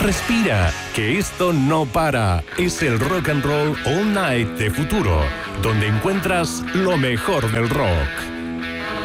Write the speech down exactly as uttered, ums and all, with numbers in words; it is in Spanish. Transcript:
Respira, que esto no para. Es el Rock and Roll All Night de Futuro, donde encuentras lo mejor del rock.